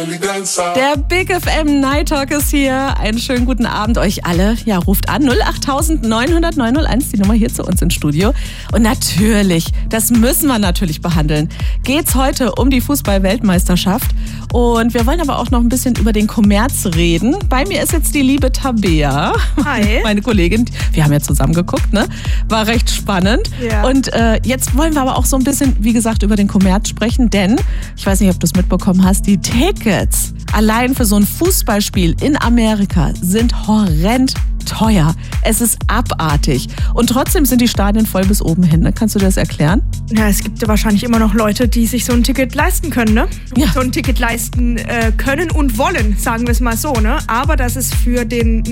Der Big FM Night Talk ist hier. Einen schönen guten Abend euch alle. Ja, ruft an 08900 901, die Nummer hier zu uns ins Studio. Und natürlich, das müssen wir natürlich behandeln, geht's heute um die Fußball-Weltmeisterschaft. Und wir wollen aber auch noch ein bisschen über den Kommerz reden. Bei mir ist jetzt die liebe Tabea. Hi. Meine Kollegin. Wir haben ja zusammen geguckt, ne? War recht spannend. Ja. Und jetzt wollen wir aber auch so ein bisschen, wie gesagt, über den Kommerz sprechen. Denn, ich weiß nicht, ob du es mitbekommen hast, die Tickets allein für so ein Fußballspiel in Amerika sind horrend teuer. Es ist abartig. Und trotzdem sind die Stadien voll bis oben hin. Kannst du das erklären? Ja, es gibt ja wahrscheinlich immer noch Leute, die sich so ein Ticket leisten können, ne? Ja. So ein Ticket leisten können und wollen, sagen wir es mal so, ne? Aber dass es für den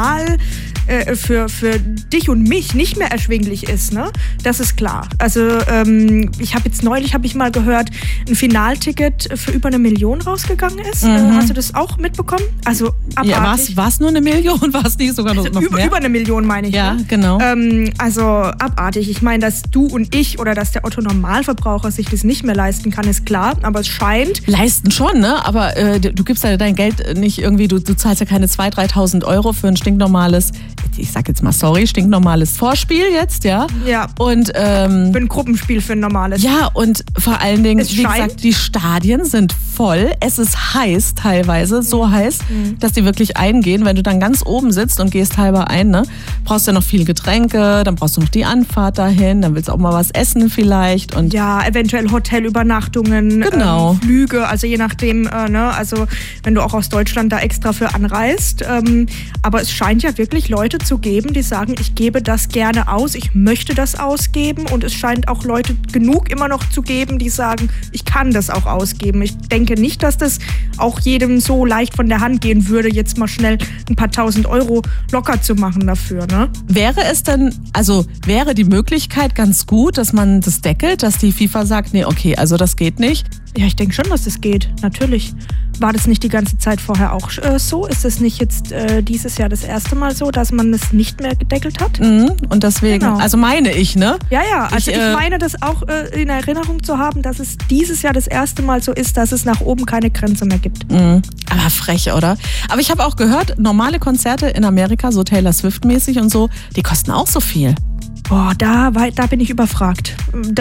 für dich und mich nicht mehr erschwinglich ist, ne? Das ist klar. Also ich habe jetzt neulich, mal gehört, ein Finalticket für über 1 Million rausgegangen ist. Hast du das auch mitbekommen? Also abartig. Ja, war es nur 1 Million? War es nicht sogar noch mehr? Über 1 Million meine ich. Ja, ne? genau. Also abartig. Ich meine, dass du und ich oder dass der Otto-Normalverbraucher sich das nicht mehr leisten kann, ist klar. Aber es scheint... Leisten schon, ne? Aber du gibst ja dein Geld nicht irgendwie, du zahlst ja keine 2.000, 3.000 Euro für ein stinknormales, ich sag jetzt mal sorry, stinknormales Vorspiel jetzt, ja? Ja. Und für ein Gruppenspiel, für ein normales. ja, und vor allen Dingen, Es wie scheint- gesagt, die Stadien sind voll. Es ist heiß teilweise, so heiß, dass die wirklich eingehen. Wenn du dann ganz oben sitzt und gehst halber ein, ne, brauchst du ja noch viel Getränke, dann brauchst du noch die Anfahrt dahin, dann willst du auch mal was essen vielleicht. Und Ja, eventuell Hotelübernachtungen, Genau. Flüge, also je nachdem, ne, also wenn du auch aus Deutschland da extra für anreist. Aber es scheint ja wirklich Leute zu geben, die sagen, ich gebe das gerne aus, ich möchte das ausgeben. Und es scheint auch Leute genug immer noch zu geben, die sagen, ich kann das auch ausgeben. Ich denke nicht, dass das auch jedem so leicht von der Hand gehen würde, jetzt mal schnell ein paar 1.000 Euro locker zu machen dafür, ne? wäre es denn, also wäre die Möglichkeit ganz gut, dass man das deckelt, dass die FIFA sagt, nee, okay, also das geht nicht. Ja, ich denke schon, dass das geht. Natürlich. War das nicht die ganze Zeit vorher auch so? Ist es nicht jetzt dieses Jahr das erste Mal so, dass man es nicht mehr gedeckelt hat? Und deswegen, Genau. also meine ich, ne? Ja, ja. Also Ich, ich meine das auch in Erinnerung zu haben, dass es dieses Jahr das erste Mal so ist, dass es nach oben keine Grenze mehr gibt. Aber frech, oder? Aber ich habe auch gehört, normale Konzerte in Amerika, so Taylor Swift-mäßig und so, die kosten auch so viel. Boah, da bin ich überfragt.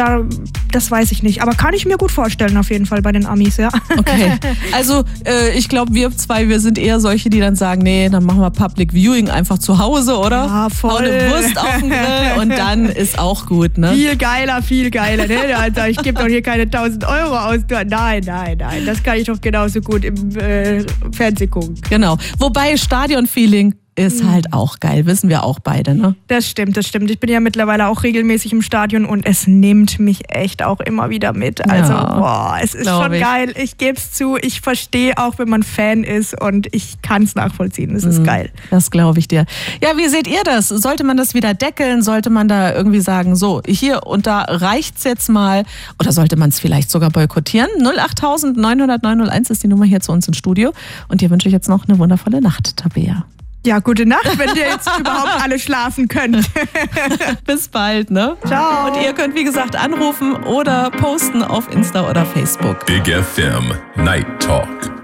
Das weiß ich nicht. Aber kann ich mir gut vorstellen, auf jeden Fall bei den Amis, ja. Okay, also ich glaube, wir zwei, wir sind eher solche, die dann sagen, nee, dann machen wir Public Viewing einfach zu Hause, oder? Ja, voll. Hau eine Wurst auf den Grill und dann ist auch gut, ne? Viel geiler, ne? Also ich gebe doch hier keine 1.000 Euro aus. Nein. Das kann ich doch genauso gut im Fernsehen gucken. Genau. Wobei Stadion-Feeling ist halt auch geil, wissen wir auch beide, ne? Das stimmt. Ich bin ja mittlerweile auch regelmäßig im Stadion und es nimmt mich echt auch immer wieder mit. Also, es ist glaub schon ich. geil. Ich gebe es zu. Ich verstehe auch, wenn man Fan ist und ich kann es nachvollziehen. Es ist geil. Das glaube ich dir. Ja, wie seht ihr das? Sollte man das wieder deckeln? Sollte man da irgendwie sagen, so, hier und da reicht's jetzt mal? Oder sollte man es vielleicht sogar boykottieren? 08000 900 901 ist die Nummer hier zu uns ins Studio. Und dir wünsche ich jetzt noch eine wundervolle Nacht, Tabea. Ja, gute Nacht, wenn ihr jetzt überhaupt alle schlafen könnt. Bis bald, ne? Ciao. Und ihr könnt, wie gesagt, anrufen oder posten auf Insta oder Facebook. Big FM Night Talk.